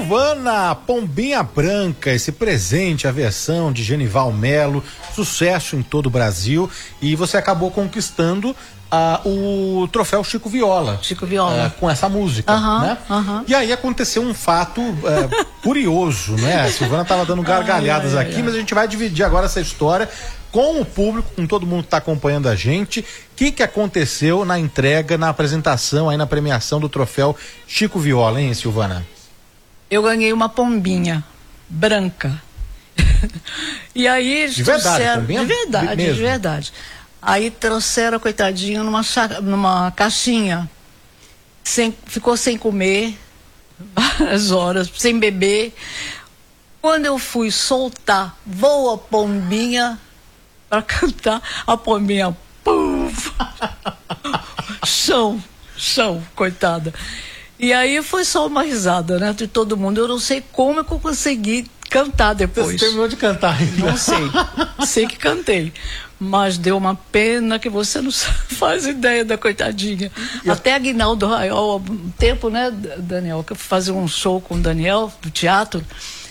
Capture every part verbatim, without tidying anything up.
Silvana, Pombinha Branca, esse presente, a versão de Genival Melo, sucesso em todo o Brasil, e você acabou conquistando uh, o troféu Chico Viola. Chico Viola. Uh, com essa música, uhum, né? Uhum. E aí aconteceu um fato uh, curioso, né? A Silvana estava dando gargalhadas ai, ai, aqui, ai. Mas a gente vai dividir agora essa história com o público, com todo mundo que está acompanhando a gente. O que que aconteceu na entrega, na apresentação, aí na premiação do troféu Chico Viola, hein, Silvana? Eu ganhei uma pombinha branca. E aí de verdade, trouxeram, pombinha? De verdade, mesmo. de verdade. Aí trouxeram a coitadinha numa, numa caixinha. Sem, ficou sem comer várias horas, sem beber. Quando eu fui soltar, voa pombinha para cantar, a pombinha, puf, chão, chão, coitada. E aí foi só uma risada, né, de todo mundo. Eu não sei como é que eu consegui cantar depois. Você terminou de cantar ainda? Não sei, sei que cantei. Mas deu uma pena que você não faz ideia da coitadinha. E Até Aguinaldo Raiol, há um tempo, né, Daniel, que eu fazia um show com o Daniel, do teatro,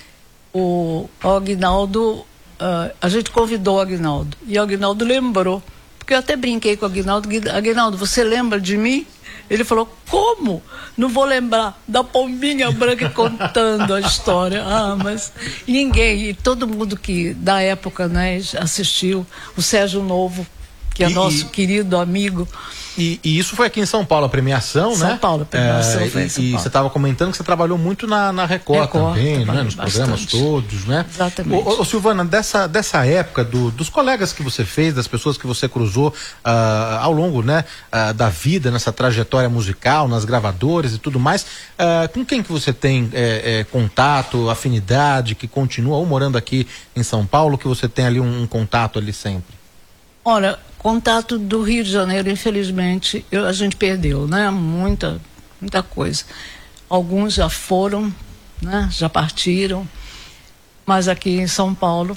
o, o Aguinaldo, uh, a gente convidou o Aguinaldo, e o Aguinaldo lembrou, porque eu até brinquei com o Aguinaldo, Aguinaldo, você lembra de mim? Ele falou, como? Não vou lembrar da pombinha branca contando a história. Ah, mas ninguém, e todo mundo que da época, né, assistiu, o Sérgio Novo, que é e, nosso e, querido amigo. E, e isso foi aqui em São Paulo, a premiação, São né? São Paulo, a premiação é, foi e, em São e Paulo. você estava comentando que você trabalhou muito na, na Record, Record também, né? Nos bastante. Programas todos, né? Exatamente. Ô, ô, Silvana, dessa, dessa época, do, dos colegas que você fez, das pessoas que você cruzou uh, ao longo, né, uh, da vida, nessa trajetória musical, nas gravadoras e tudo mais, uh, com quem que você tem é, é, contato, afinidade, que continua ou morando aqui em São Paulo, que você tem ali um, um contato ali sempre? Olha, contato do Rio de Janeiro, infelizmente, eu, a gente perdeu, né? Muita, muita coisa. Alguns já foram, né? Já partiram, mas aqui em São Paulo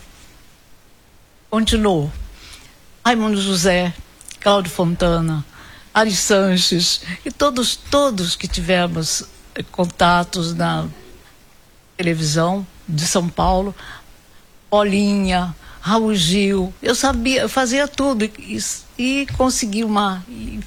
continuou. Raimundo José, Cláudio Fontana, Ari Sanches e todos, todos que tivemos eh, contatos na televisão de São Paulo, Paulinha, Raul Gil, eu sabia, eu fazia tudo e, e consegui uma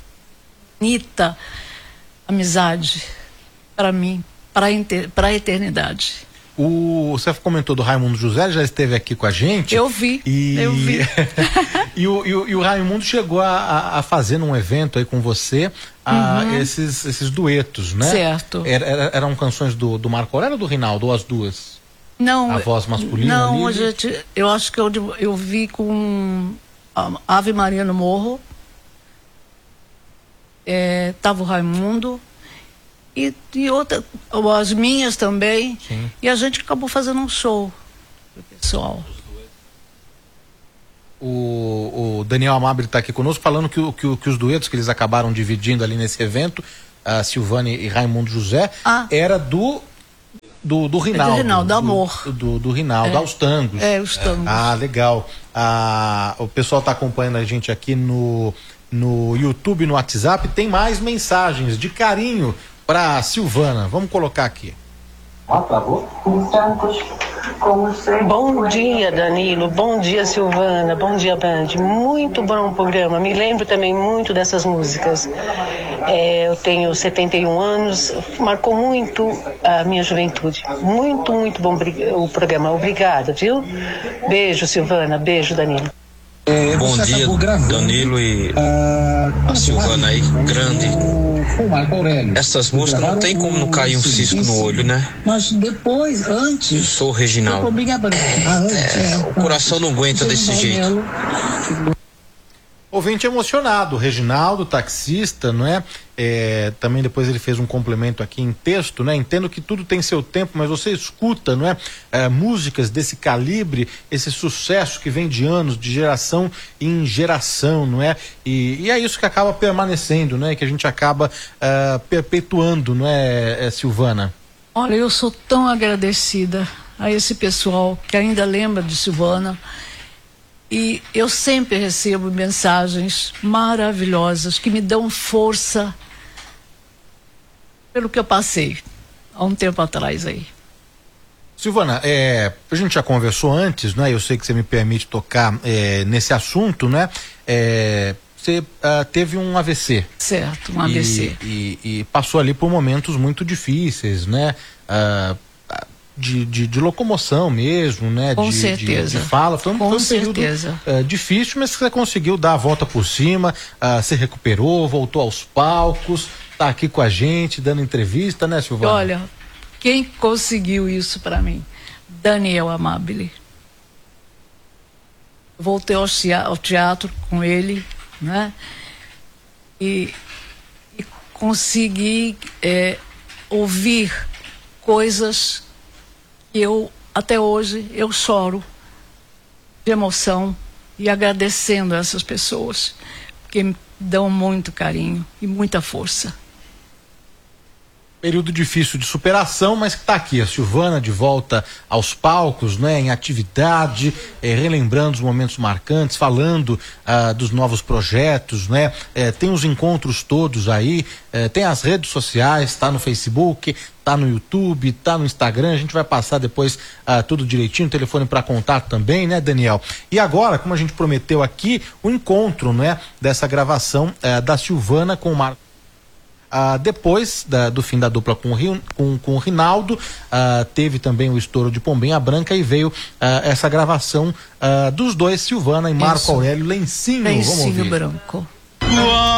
bonita amizade para mim, para a eternidade. O, você comentou do Raimundo José, já esteve aqui com a gente. Eu vi, e, eu vi. e, o, e, o, e o Raimundo chegou a, a fazer num evento aí com você a, uhum. esses, esses duetos, né? Certo. Era, era, eram canções do, do Marco Aurélio ou do Rinaldo, ou as duas? Não, a voz masculina não, ali? a gente, eu acho que eu, eu vi com Ave Maria no Morro, é, tava o Raimundo e, e outra, as minhas também. Sim. E a gente acabou fazendo um show pro pessoal. O, o Daniel Amabile está aqui conosco falando que, que, que os duetos que eles acabaram dividindo ali nesse evento, a Silvana e Raimundo José, ah. era do Do, do Rinaldo. É do Rinaldo, do Amor. Do, do, do Rinaldo, é. aos tangos. É, os tangos. Ah, legal. Ah, o pessoal está acompanhando a gente aqui no, no YouTube, no WhatsApp. Tem mais mensagens de carinho para Silvana. Vamos colocar aqui. Ah, tá bom. Bom dia, Danilo. Bom dia, Silvana. Bom dia, Band. Muito bom programa. Me lembro também muito dessas músicas. É, eu tenho setenta e um anos. Marcou muito a minha juventude. Muito, muito bom o programa. Obrigada, viu? Beijo, Silvana. Beijo, Danilo. É, Bom dia, Danilo e a, a Silvana aí, grande. Com Marco Aurélio. Essas músicas não tem como não cair um cisco no olho, né? Mas depois, antes. Eu sou o Reginaldo. Ah, antes, é, é, o coração não aguenta desse jeito. Ouvinte emocionado, Reginaldo, taxista, não é? É? Também depois ele fez um complemento aqui em texto, né? Entendo que tudo tem seu tempo, mas você escuta, não é? É, músicas desse calibre, esse sucesso que vem de anos, de geração em geração, não é? E, e é isso que acaba permanecendo, né? Que a gente acaba uh, perpetuando, não é, é, Silvana? Olha, eu sou tão agradecida a esse pessoal que ainda lembra de Silvana. E eu sempre recebo mensagens maravilhosas que me dão força pelo que eu passei há um tempo atrás aí. Silvana, é, a gente já conversou antes, né? Eu sei que você me permite tocar é, nesse assunto, né? É, você uh, teve um A V C. Certo, um A V C. E, e, e passou ali por momentos muito difíceis, né? Uh, de, de, de locomoção mesmo, né? Com de, certeza. De, de fala. Foi um, Com foi um período uh, difícil, mas você conseguiu dar a volta por cima, uh, se recuperou, voltou aos palcos, tá aqui com a gente, dando entrevista, né, Silvana? Olha, quem conseguiu isso para mim? Daniel Amabile. Voltei ao teatro com ele, né? E, e consegui é, ouvir coisas que eu, até hoje, eu choro de emoção e agradecendo a essas pessoas, porque me dão muito carinho e muita força. Período difícil de superação, mas que está aqui, a Silvana de volta aos palcos, né, em atividade, eh, relembrando os momentos marcantes, falando ah, dos novos projetos, né, eh, tem os encontros todos aí, eh, tem as redes sociais, tá no Facebook, tá no YouTube, tá no Instagram, a gente vai passar depois ah, tudo direitinho, telefone para contato também, né, Daniel? E agora, como a gente prometeu aqui, o encontro, né, dessa gravação eh, da Silvana com o Marco. Ah, depois da, do fim da dupla com o, Rio, com, com o Rinaldo, ah, teve também o estouro de Pombinha Branca e veio ah, essa gravação ah, dos dois, Silvana e Marco Isso. Aurélio Lencinho. Lencinho Branco.